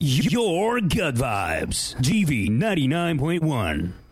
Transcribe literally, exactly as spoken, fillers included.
Your gut vibes. G V ninety-nine point one.